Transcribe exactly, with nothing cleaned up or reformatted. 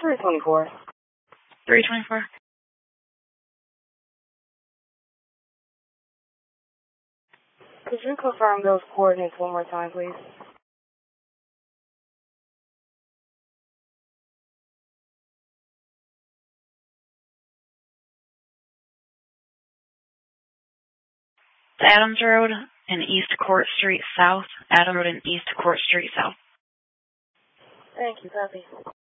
three twenty-four. three twenty-four. Could you confirm those coordinates one more time, please? Adams Road and East Court Street South. Adams Road and East Court Street South. Thank you, copy.